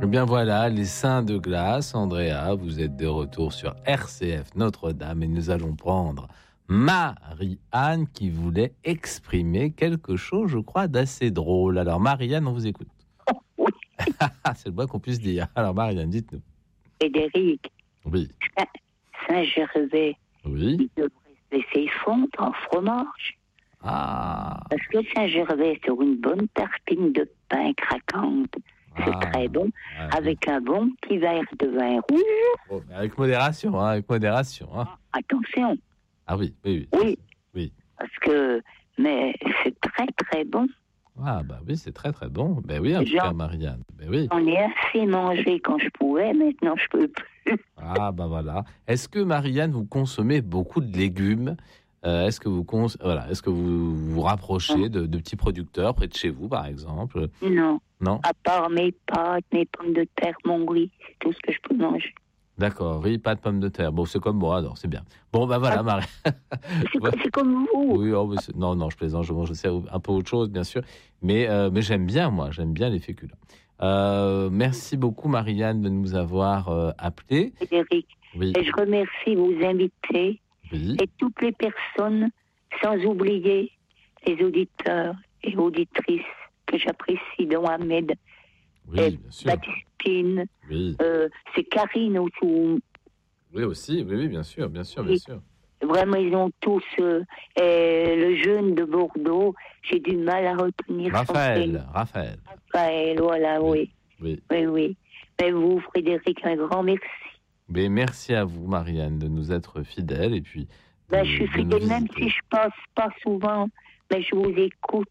Eh bien voilà, les seins de glace, Andrea, vous êtes de retour sur RCF Notre-Dame et nous allons prendre Marie-Anne qui voulait exprimer quelque chose, je crois, d'assez drôle. Alors Marie-Anne, on vous écoute. Oui. C'est le moins qu'on puisse dire. Alors Marie-Anne, dites-nous. Frédéric, Oui. Saint-Gervais, Oui. il devrait se laisser fondre en fromage. Ah. Parce que Saint-Gervais, sur une bonne tartine de pain craquante, c'est très bon, avec un bon petit verre de vin rouge. Bon, avec modération, avec modération. Attention. Ah oui. Oui. Parce que, mais c'est très très bon. Ah bah oui, c'est très très bon. Ben oui, en tout cas, Marianne. Ben oui. J'en ai assez mangé quand je pouvais, maintenant je peux plus. Ah bah voilà. Est-ce que Marianne, vous consommez beaucoup de légumes? Est-ce que vous vous rapprochez de petits producteurs près de chez vous, par exemple? Non. Non. À part mes pâtes, mes pommes de terre, mon riz, c'est tout ce que je peux manger. D'accord, riz, pâtes, pommes de terre. Bon, c'est comme moi, alors c'est bien. Bon, bah voilà, Marie. C'est comme vous. Oui, non, je plaisante, je mange aussi un peu autre chose, bien sûr. Mais j'aime bien les féculents. Merci beaucoup, Marianne, de nous avoir appelés. Frédéric, oui. Et je remercie vos invités et toutes les personnes, sans oublier les auditeurs et auditrices que j'apprécie, dont Ahmed, bien sûr. Baptistine, c'est Karine autour. Oui, aussi, oui, bien sûr. Vraiment, ils ont tous le jeune de Bordeaux. J'ai du mal à retenir Raphaël, voilà, oui. Mais vous, Frédéric, un grand merci. Mais merci à vous, Marianne, de nous être fidèles et puis. Je suis fidèle, même si je passe pas souvent, mais je vous écoute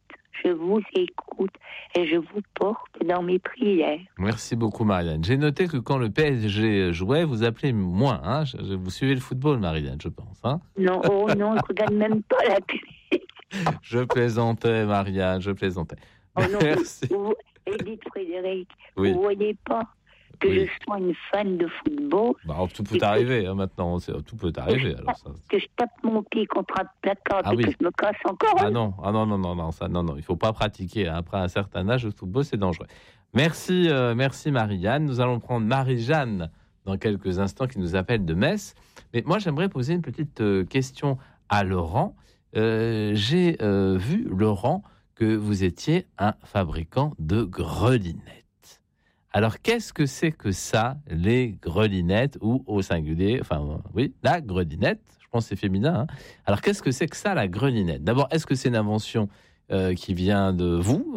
et je vous porte dans mes prières. Merci beaucoup, Marianne. J'ai noté que quand le PSG jouait, vous appelez moins. Vous suivez le football, Marianne, je pense. Non, je regarde même pas la télé. Je plaisantais, Marianne, je plaisantais. Oh non, merci. Edith Frédéric, vous voyez pas que je sois une fan de football. Tout peut arriver maintenant, tout peut arriver. Que je tape mon pied contre un placard et que je me casse encore. Non, il faut pas pratiquer. Après un certain âge, le football, c'est dangereux. Merci Marie-Anne. Nous allons prendre Marie-Jeanne dans quelques instants qui nous appelle de Metz. Mais moi, j'aimerais poser une petite question à Laurent. J'ai vu, Laurent, que vous étiez un fabricant de grelinettes. Alors, qu'est-ce que c'est que ça, les grelinettes, ou au singulier, la grelinette, je pense que c'est féminin. Alors, qu'est-ce que c'est que ça, la grelinette? D'abord, est-ce que c'est une invention qui vient de vous?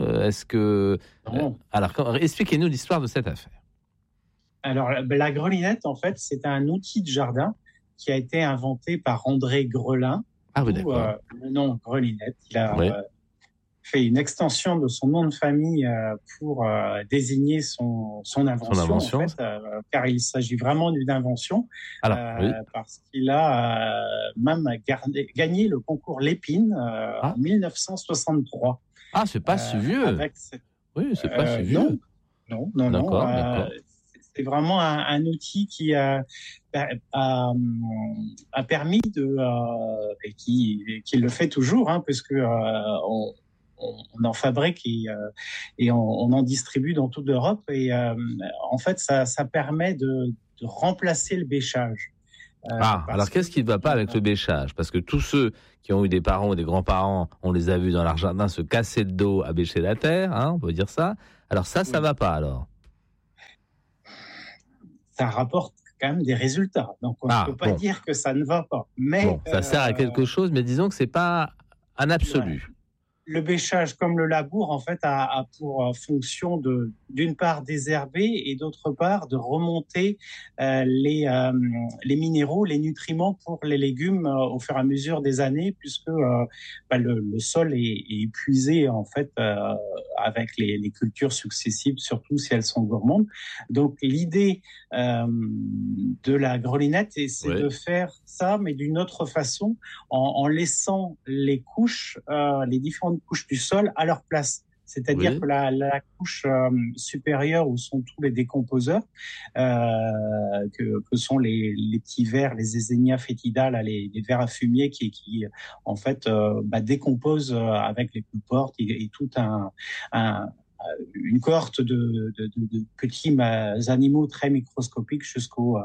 Alors, expliquez-nous l'histoire de cette affaire. Alors, la grelinette, en fait, c'est un outil de jardin qui a été inventé par André Grelin. Ah oui, d'accord. Le nom grelinette, il a fait une extension de son nom de famille pour désigner son invention. En fait, car il s'agit vraiment d'une invention, parce qu'il a même gagné le concours Lépine en 1963. Ah, c'est pas si vieux. Oui, c'est pas si vieux. Non. D'accord. C'est vraiment un outil qui a permis et qui le fait toujours, puisque on en fabrique et on en distribue dans toute l'Europe. Et en fait, ça permet de remplacer le bêchage. Alors qu'est-ce qui ne va pas avec le bêchage? Parce que tous ceux qui ont eu des parents ou des grands-parents, on les a vus dans leur jardin se casser le dos à bêcher la terre, on peut dire ça. Alors ça va pas alors? Ça rapporte quand même des résultats. Donc on ne peut pas dire que ça ne va pas. Mais ça sert à quelque chose, mais disons que c'est pas un absolu. Le bêchage, comme le labour, en fait, a pour fonction d'une part désherber et d'autre part de remonter les minéraux, les nutriments pour les légumes au fur et à mesure des années, puisque le sol est épuisé en fait avec les cultures successives, surtout si elles sont gourmandes. Donc l'idée de la grelinette, c'est de faire ça, mais d'une autre façon, en laissant les couches, les différentes couches du sol à leur place. C'est-à-dire que la couche supérieure, où sont tous les décomposeurs, que sont les petits vers, les Eisenia foetida, les vers à fumier qui en fait décomposent avec les coups de porte et tout un une cohorte de petits animaux très microscopiques jusqu'aux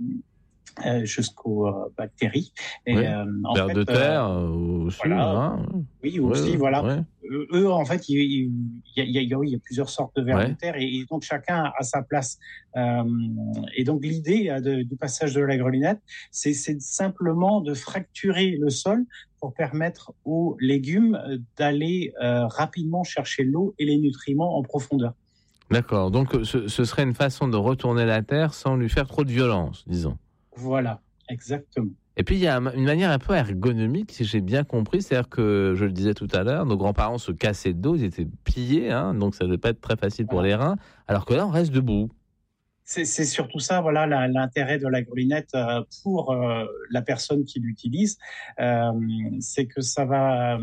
bactéries. Et, vers de terre aussi. Voilà. Hein. Oui, aussi, voilà. Ouais. Eux, en fait, il y a plusieurs sortes de vers de terre et donc chacun a sa place. Et donc l'idée du passage de la grelinette, c'est simplement de fracturer le sol pour permettre aux légumes d'aller rapidement chercher l'eau et les nutriments en profondeur. D'accord. Donc ce serait une façon de retourner la terre sans lui faire trop de violence, disons. Voilà, exactement. Et puis, il y a une manière un peu ergonomique, si j'ai bien compris. C'est-à-dire que, je le disais tout à l'heure, nos grands-parents se cassaient le dos, ils étaient pliés, hein, donc ça ne devait pas être très facile pour les reins, alors que là, on reste debout. C'est surtout ça, voilà, l'intérêt de la grelinette pour la personne qui l'utilise, c'est que ça va...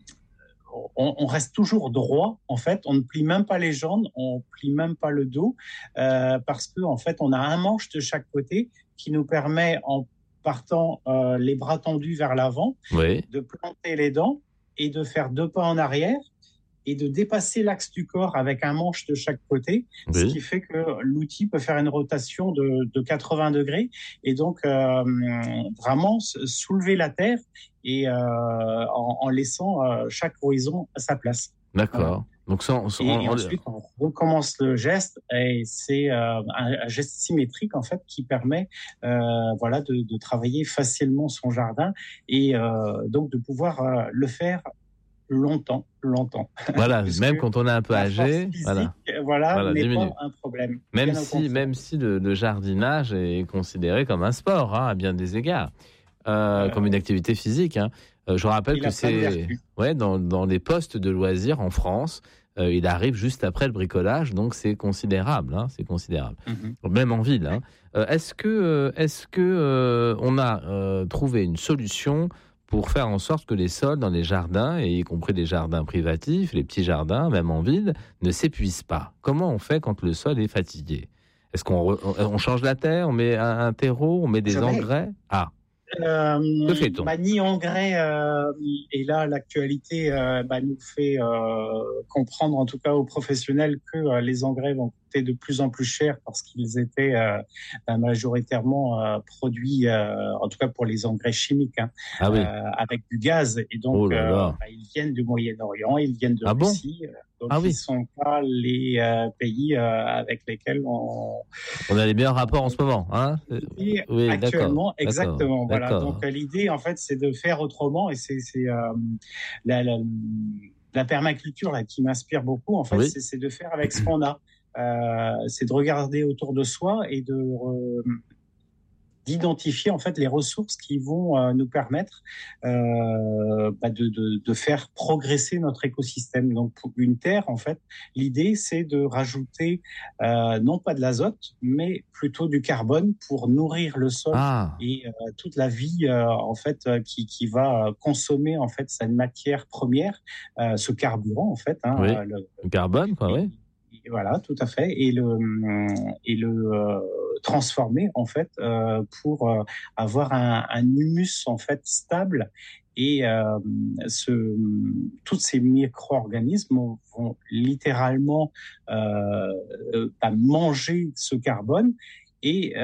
On reste toujours droit, en fait. On ne plie même pas les jambes, on ne plie même pas le dos, parce que en fait, on a un manche de chaque côté qui nous permet, en partant les bras tendus vers l'avant, de planter les dents et de faire 2 pas en arrière et de dépasser l'axe du corps avec un manche de chaque côté, ce qui fait que l'outil peut faire une rotation de 80 degrés et donc vraiment soulever la terre et en laissant chaque horizon à sa place. D'accord. Donc ensuite, on recommence le geste et c'est un geste symétrique en fait qui permet de travailler facilement son jardin et donc de pouvoir le faire longtemps. Voilà, même quand on est un peu âgé, voilà n'est pas un problème. Même si le jardinage est considéré comme un sport, hein, à bien des égards, comme une activité physique. Hein. Je rappelle que c'est dans les postes de loisirs en France, il arrive juste après le bricolage, donc c'est considérable. Hein, c'est considérable, même en ville. Hein. Est-ce que on a trouvé une solution pour faire en sorte que les sols dans les jardins, et y compris les jardins privatifs, les petits jardins, même en ville, ne s'épuisent pas? Comment on fait quand le sol est fatigué? Est-ce qu'on change la terre, on met un terreau, on met des engrais? Que fait-on? Ni engrais, et là l'actualité nous fait comprendre, en tout cas aux professionnels, que les engrais vont coûter de plus en plus cher parce qu'ils étaient majoritairement produits, en tout cas pour les engrais chimiques, avec du gaz. Et donc ils viennent du Moyen-Orient, ils viennent de Russie. Donc ils ne sont pas les pays avec lesquels on a les meilleurs rapports en ce moment. Hein oui, actuellement, exactement. Voilà. Donc l'idée, en fait, c'est de faire autrement, et c'est la permaculture là qui m'inspire beaucoup. En fait, c'est de faire avec ce qu'on a. C'est de regarder autour de soi et d'identifier en fait les ressources qui vont nous permettre de faire progresser notre écosystème. Donc pour une terre, en fait, l'idée c'est de rajouter non pas de l'azote, mais plutôt du carbone pour nourrir le sol et toute la vie en fait qui va consommer en fait cette matière première, ce carburant en fait. Hein, le carbone, quoi, oui. Voilà, tout à fait, et le transformer en fait pour avoir un humus en fait stable, et tous ces micro-organismes vont littéralement manger ce carbone et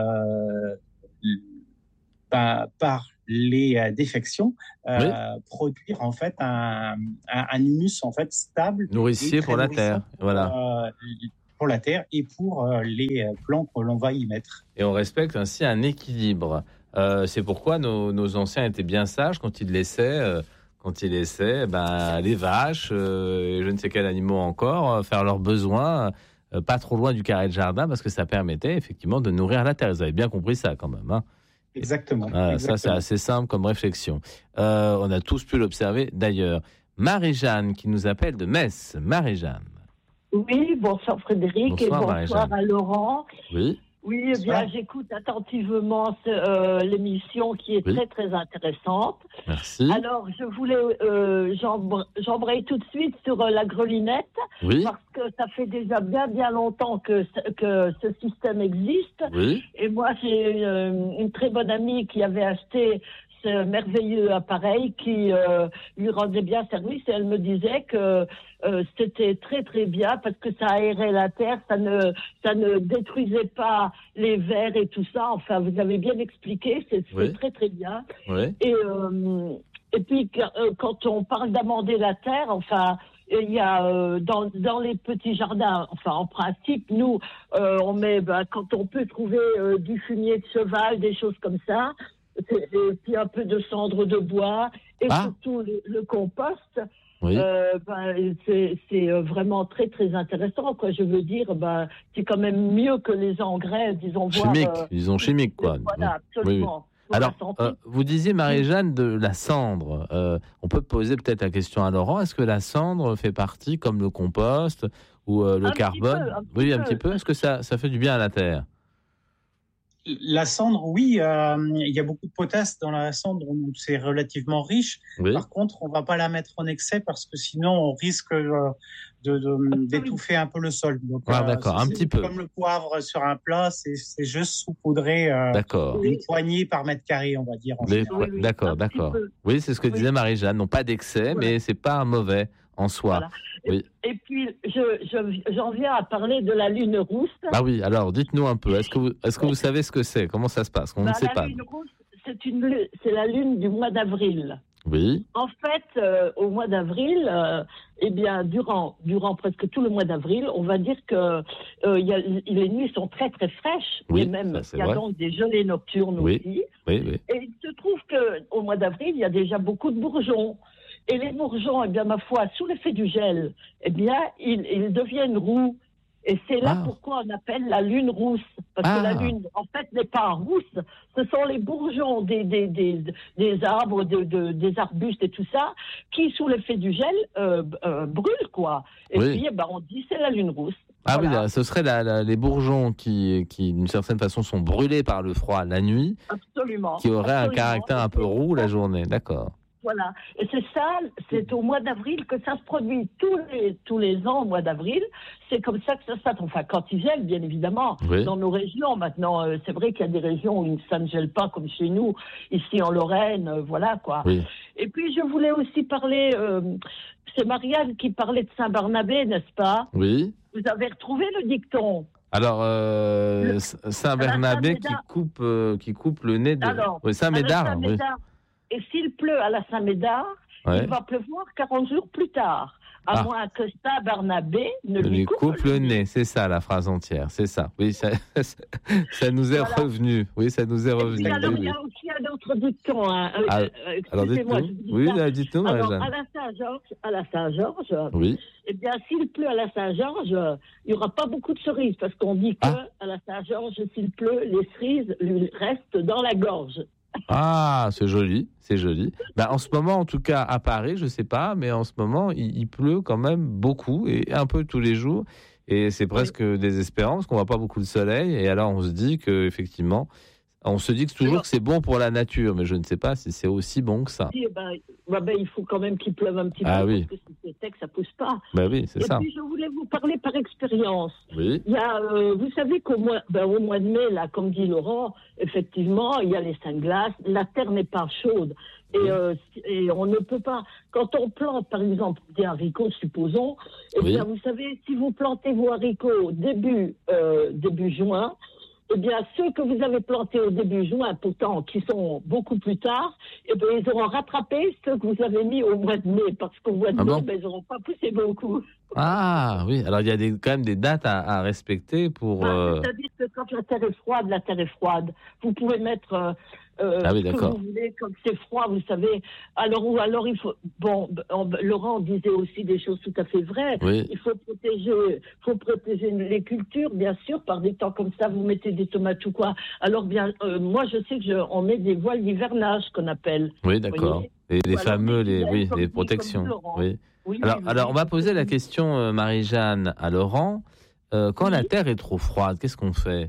par les défections, produire en fait un humus en fait stable, nourricier pour la terre, pour la terre et pour les plants que l'on va y mettre. Et on respecte ainsi un équilibre. C'est pourquoi nos anciens étaient bien sages quand ils laissaient les vaches et je ne sais quels animaux encore faire leurs besoins pas trop loin du carré de jardin, parce que ça permettait effectivement de nourrir la terre. Vous avez bien compris ça quand même, hein. Exactement. Ça, c'est assez simple comme réflexion. On a tous pu l'observer d'ailleurs. Marie-Jeanne qui nous appelle de Metz. Marie-Jeanne. Oui, bonsoir Frédéric. Bonsoir, et bonsoir à Laurent. Oui. Oui, eh bien, j'écoute attentivement l'émission qui est très, très intéressante. Merci. Alors, je voulais, j'embraye tout de suite sur la grelinette, parce que ça fait déjà bien, bien longtemps que ce système existe. Oui. Et moi, j'ai une très bonne amie qui avait acheté ce merveilleux appareil qui lui rendait bien service. Et elle me disait que c'était très très bien parce que ça aérait la terre, ça ne détruisait pas les vers et tout ça. Enfin, vous avez bien expliqué, c'est très très bien. Oui. Et puis quand on parle d'amender la terre, enfin. Il y a dans les petits jardins, enfin en principe, nous on met quand on peut trouver du fumier de cheval, des choses comme ça, et puis un peu de cendre de bois et surtout le compost. Oui. C'est vraiment très très intéressant, quoi. Je veux dire, c'est quand même mieux que les engrais, disons chimiques, quoi. Voilà, absolument. Oui. Alors, vous disiez, Marie-Jeanne, de la cendre. On peut poser peut-être la question à Laurent. Est-ce que la cendre fait partie, comme le compost ou le carbone? Un petit peu. Est-ce que ça fait du bien à la terre? La cendre, oui. Il y a beaucoup de potasse dans la cendre, donc c'est relativement riche. Oui. Par contre, on ne va pas la mettre en excès parce que sinon, on risque d'étouffer un peu le sol. Donc, d'accord, un petit peu. Comme le poivre sur un plat, c'est juste saupoudrer une poignée par mètre carré, on va dire. D'accord. Oui, c'est ce que disait Marie-Jeanne. Non, pas d'excès, mais c'est pas mauvais en soi. Voilà. Oui. Et puis, j'en viens à parler de la lune rousse. Ah oui, alors dites-nous un peu. Est-ce que vous savez ce que c'est? Comment ça se passe? On ne sait pas. La lune rousse, c'est la lune du mois d'avril. Oui. En fait, au mois d'avril, durant presque tout le mois d'avril, on va dire que les nuits sont très très fraîches, et même il y a donc des gelées nocturnes aussi. Oui. Et il se trouve qu'au mois d'avril, il y a déjà beaucoup de bourgeons. Et les bourgeons, ma foi, sous l'effet du gel, ils deviennent roux. Et c'est là pourquoi on appelle la lune rousse. Parce que la lune, en fait, n'est pas rousse. Ce sont les bourgeons des arbres, des arbustes et tout ça, qui, sous l'effet du gel, brûlent, quoi. Et puis, on dit c'est la lune rousse. Ah voilà. Oui, ce serait les bourgeons qui, d'une certaine façon, sont brûlés par le froid la nuit. Absolument. Qui auraient un caractère un peu roux la journée. D'accord. Voilà. Et c'est au mois d'avril que ça se produit tous les ans au mois d'avril. C'est comme ça que ça se passe. Enfin, quand il gèle, bien évidemment, dans nos régions. Maintenant, c'est vrai qu'il y a des régions où ça ne gèle pas, comme chez nous, ici en Lorraine, voilà quoi. Oui. Et puis, je voulais aussi parler, c'est Marianne qui parlait de Saint-Barnabé, n'est-ce pas? Oui. Vous avez retrouvé le dicton? Alors, Saint-Barnabé qui coupe le nez de... Saint-Médard, oui. Et s'il pleut à la Saint-Médard, il va pleuvoir 40 jours plus tard. À moins que Saint-Barnabé ne lui coupe le nez. C'est ça la phrase entière, c'est ça. Oui, ça nous est revenu. Oui, ça nous est revenu. Et puis, alors, il y a aussi un autre dicton. Alors, dites-nous, alors, à la Saint-Georges, s'il pleut à la Saint-Georges, il n'y aura pas beaucoup de cerises, parce qu'on dit que à la Saint-Georges, s'il pleut, les cerises lui restent dans la gorge. Ah, c'est joli. En ce moment, en tout cas, à Paris, je ne sais pas, mais en ce moment, il pleut quand même beaucoup et un peu tous les jours. Et c'est presque désespérant parce qu'on ne voit pas beaucoup de soleil. Et alors, on se dit qu'effectivement, toujours que c'est bon pour la nature, mais je ne sais pas si c'est aussi bon que ça. Il faut quand même qu'il pleuve un petit peu, parce que si c'est sec, ça ne pousse pas. Oui, c'est ça. Et puis, je voulais vous parler par expérience. Oui. Il y a, vous savez qu'au mois de mai, là, comme dit Laurent, effectivement, il y a les seins de glace. La terre n'est pas chaude. Et on ne peut pas... Quand on plante, par exemple, des haricots, supposons, vous savez, si vous plantez vos haricots début juin, ceux que vous avez plantés au début juin, pourtant, qui sont beaucoup plus tard, ils auront rattrapé ceux que vous avez mis au mois de mai, parce qu'au mois de mai, ils n'auront pas poussé beaucoup. Ah oui, alors il y a quand même des dates à respecter pour... C'est-à-dire que quand la terre est froide. Vous pouvez mettre... ce que vous voulez, quand c'est froid, vous savez. Alors il faut... Laurent disait aussi des choses tout à fait vraies. Oui. Il faut protéger les cultures, bien sûr, par des temps comme ça, vous mettez des tomates ou quoi. Alors moi, je sais qu'on met des voiles d'hivernage, qu'on appelle. Oui, d'accord. Et les fameux, les protections. Oui. Alors, on va poser la question, Marie-Jeanne, à Laurent. Quand la terre est trop froide, qu'est-ce qu'on fait?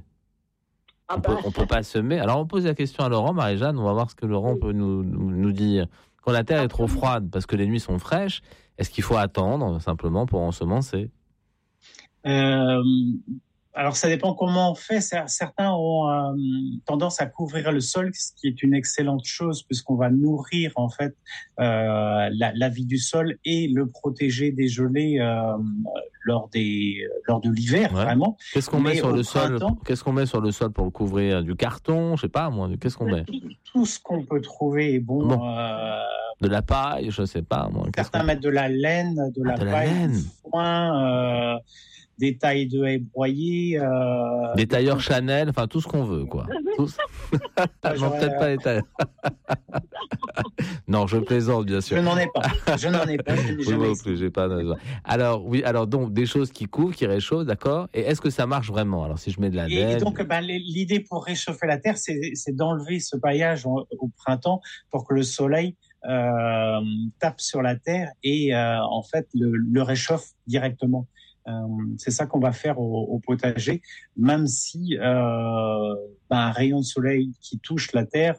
On peut pas semer. Alors, on pose la question à Laurent, Marie-Jeanne, on va voir ce que Laurent peut nous dire. Quand la terre est trop froide, parce que les nuits sont fraîches, est-ce qu'il faut attendre, simplement, pour ensemencer? Alors, ça dépend comment on fait. Certains ont tendance à couvrir le sol, ce qui est une excellente chose puisqu'on va nourrir en fait la vie du sol et le protéger des gelées lors de l'hiver, vraiment. Qu'est-ce qu'on met sur le sol ? Qu'est-ce qu'on met sur le sol pour le couvrir ? Du carton, je sais pas moi. Qu'est-ce qu'on met ? Tout ce qu'on peut trouver est bon. De la paille, je sais pas moi. Certains mettent de la laine, de la paille, du foin. Des tailles de haies broyées. Des tailleurs Chanel, enfin tout ce qu'on veut, quoi. Non, peut-être pas les tailleurs. Non, je plaisante, bien sûr. Je n'en ai pas. Je n'ai plus, j'ai pas. Alors donc des choses qui couvrent, qui réchauffent, d'accord. Et est-ce que ça marche vraiment ? Alors si je mets de la laine. Et donc l'idée pour réchauffer la terre, c'est d'enlever ce paillage au printemps pour que le soleil tape sur la terre et en fait le réchauffe directement. C'est ça qu'on va faire au potager, même si un rayon de soleil qui touche la terre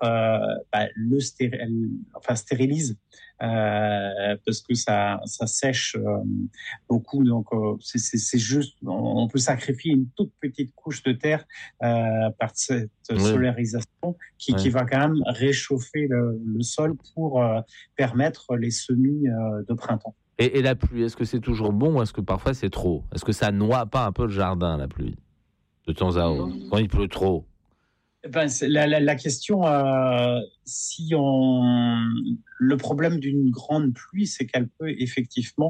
stérilise parce que ça sèche beaucoup. Donc c'est juste, on peut sacrifier une toute petite couche de terre par cette solarisation qui va quand même réchauffer le sol pour permettre les semis de printemps. Et la pluie, est-ce que c'est toujours bon ou est-ce que parfois c'est trop ? Est-ce que ça noie pas un peu le jardin, la pluie, de temps à autre, quand il pleut trop ? La question, le problème d'une grande pluie, c'est qu'elle peut effectivement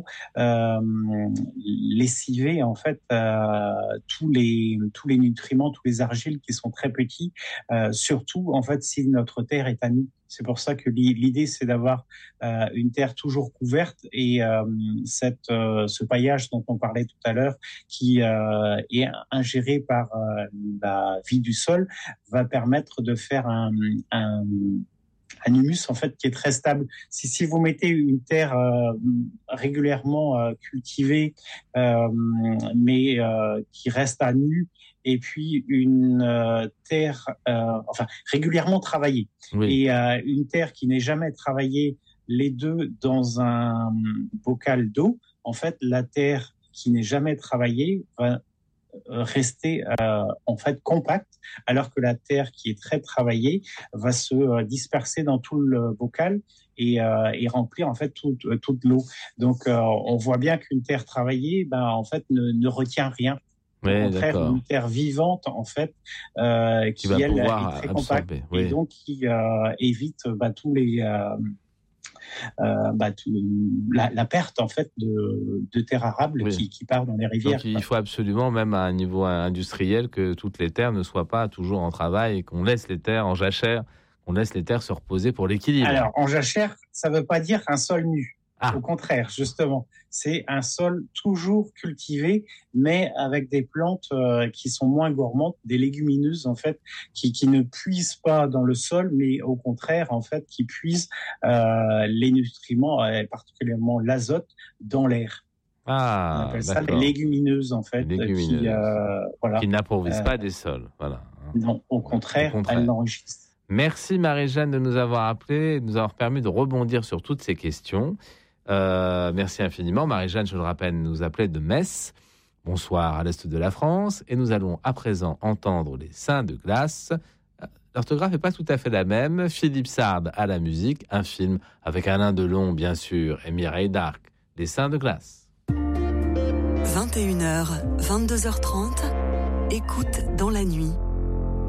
lessiver en fait tous les nutriments, tous les argiles qui sont très petits, surtout en fait si notre terre est à nu. C'est pour ça que l'idée, c'est d'avoir une terre toujours couverte et ce paillage dont on parlait tout à l'heure, qui est ingéré par la vie du sol, va permettre de faire un humus en fait qui est très stable. Si vous mettez une terre régulièrement cultivée, mais qui reste à nu, et puis une terre régulièrement travaillée, et une terre qui n'est jamais travaillée, les deux dans un bocal d'eau, en fait, la terre qui n'est jamais travaillée va rester en fait compacte, alors que la terre qui est très travaillée va se disperser dans tout le bocal et remplir en fait toute l'eau. Donc on voit bien qu'une terre travaillée, en fait, ne retient rien. Au contraire, une terre vivante en fait qui elle est très compacte et donc qui évite tous les la perte en fait de terre arable qui part dans les rivières. Donc il faut absolument, même à un niveau industriel, que toutes les terres ne soient pas toujours en travail et qu'on laisse les terres en jachère, qu'on laisse les terres se reposer pour l'équilibre. Alors en jachère, ça ne veut pas dire un sol nu. Au contraire, justement, c'est un sol toujours cultivé, mais avec des plantes qui sont moins gourmandes, des légumineuses en fait, qui ne puisent pas dans le sol, mais au contraire en fait, qui puisent les nutriments, particulièrement l'azote, dans l'air. On appelle ça les légumineuses en fait, qui n'appauvissent pas des sols. Voilà. Non, au contraire. Elles l'enrichissent. Merci Marie-Jeanne de nous avoir appelés, de nous avoir permis de rebondir sur toutes ces questions. Merci infiniment. Marie-Jeanne, je le rappelle, nous appelait de Metz. Bonsoir à l'est de la France. Et nous allons à présent entendre les Saints de glace. L'orthographe n'est pas tout à fait la même. Philippe Sard à la musique. Un film avec Alain Delon, bien sûr, et Mireille d'Arc. Les Saints de glace. 21h, 22h30. Écoute dans la nuit.